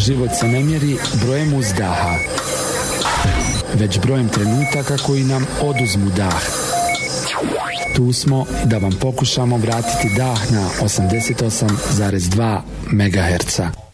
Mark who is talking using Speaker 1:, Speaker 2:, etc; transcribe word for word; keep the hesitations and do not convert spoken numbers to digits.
Speaker 1: Život se ne mjeri brojem uzdaha, već brojem trenutaka koji nam oduzmu dah. Tu smo da vam pokušamo vratiti dah na osamdeset osam zarez dva megaherca.